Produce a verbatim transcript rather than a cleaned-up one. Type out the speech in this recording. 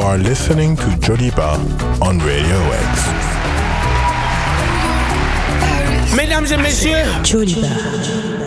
are listening to Joliba on Radio X. Mesdames et messieurs, Joliba.